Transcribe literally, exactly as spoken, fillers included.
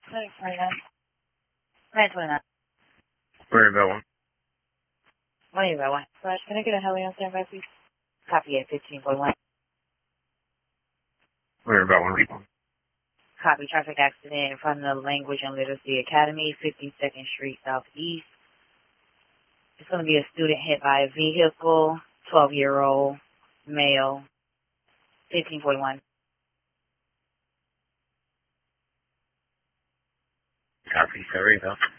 nine twenty-nine. nine twenty-nine. Where you going? What are you going? Flash, can I get a heli on standby, please? Copy at fifteen forty-one. Where you going? Copy traffic accident in front of the Language and Literacy Academy, fifty-second Street Southeast. It's going to be a student hit by a vehicle, twelve-year-old male, fifteen forty-one. Copy, sorry, though.